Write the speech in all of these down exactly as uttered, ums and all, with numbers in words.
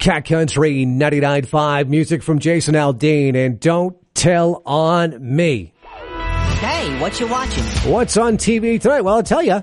Cat Country ninety-nine point five, music from Jason Aldean, and Don't Tell on Me. Hey, what you watching? What's on T V tonight? Well, I'll tell you.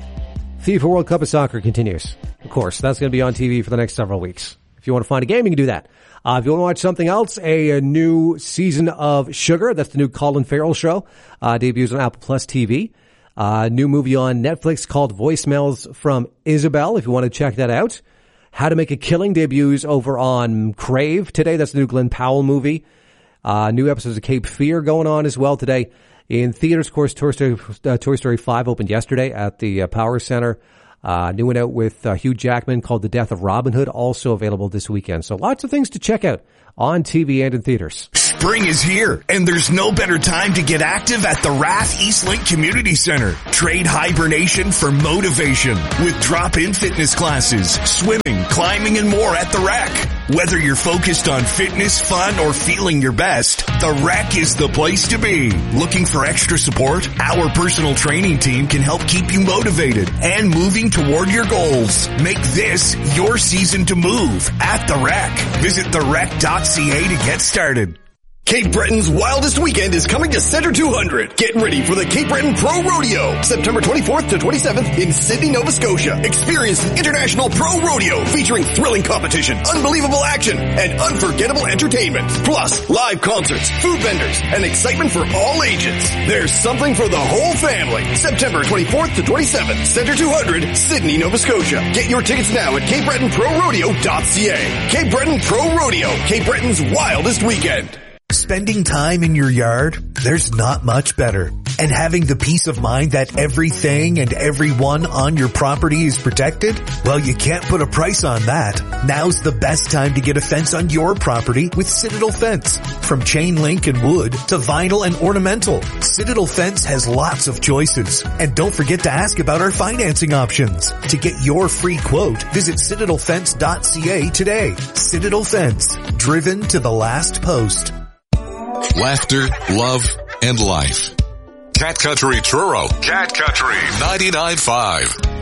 FIFA World Cup of Soccer continues. Of course, that's going to be on T V for the next several weeks. If you want to find a game, you can do that. Uh, if you want to watch something else, a, a new season of Sugar, that's the new Colin Farrell show, uh, debuts on Apple Plus T V. Uh, new movie on Netflix called Voicemails from Isabel, if you want to check that out. How to Make a Killing debuts over on Crave today. That's the new Glenn Powell movie. Uh, new episodes of Cape Fear going on as well today. In theaters, of course, Toy Story, uh, Toy Story five opened yesterday at the uh, Power Center. Uh, new one out with uh, Hugh Jackman called The Death of Robin Hood, also available this weekend. So lots of things to check out on T V and in theaters. Spring is here, and there's no better time to get active at the Rath Eastlink Community Center. Trade hibernation for motivation with drop-in fitness classes, swimming, climbing, and more at the Rec. Whether you're focused on fitness, fun, or feeling your best, the Rec is the place to be. Looking for extra support? Our personal training team can help keep you motivated and moving toward your goals. Make this your season to move at the Rec. Visit the rec dot c a to get started. Cape Breton's wildest weekend is coming to Center two hundred. Get ready for the Cape Breton Pro Rodeo, September twenty-fourth to twenty-seventh in Sydney, Nova Scotia. Experience the International Pro Rodeo featuring thrilling competition, unbelievable action, and unforgettable entertainment. Plus, live concerts, food vendors, and excitement for all ages. There's something for the whole family. September twenty-fourth to twenty-seventh, Center two hundred, Sydney, Nova Scotia. Get your tickets now at cape breton pro rodeo dot c a. Cape Breton Pro Rodeo, Cape Breton's wildest weekend. Spending time in your yard, there's not much better. And having the peace of mind that everything and everyone on your property is protected? Well, you can't put a price on that. Now's the best time to get a fence on your property with Citadel Fence. From chain link and wood to vinyl and ornamental, Citadel Fence has lots of choices. And don't forget to ask about our financing options. To get your free quote, visit citadel fence dot c a today. Citadel Fence, driven to the last post. Laughter, love, and life. Cat Country Truro. Cat Country ninety-nine point five.